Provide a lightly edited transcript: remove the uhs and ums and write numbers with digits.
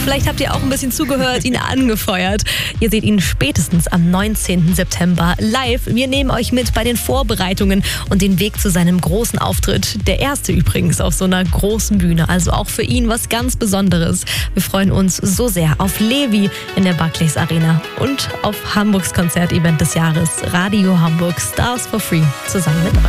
Vielleicht habt ihr auch ein bisschen zugehört, ihn angefeuert. Ihr seht ihn spätestens am 19. September live. Wir nehmen euch mit bei den Vorbereitungen und den Weg zu seinem großen Auftritt. Der erste übrigens auf so einer großen Bühne. Also auch für ihn was ganz Besonderes. Wir freuen uns so sehr auf Levi in der Barclays Arena und auf Hamburgs Konzertevent des Jahres, Radio Hamburg Stars for Free, zusammen mit euch.